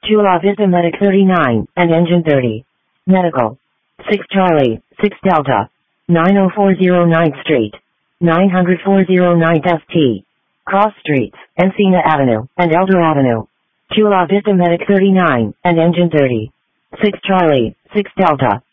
Chula Vista Medic 39, and Engine 30. Medical. 6 Charlie, 6 Delta. 90409 Street. 90409 FT. Cross Streets, Encina Avenue, and Elder Avenue. Chula Vista Medic 39, and Engine 30. 6 Charlie, 6 Delta.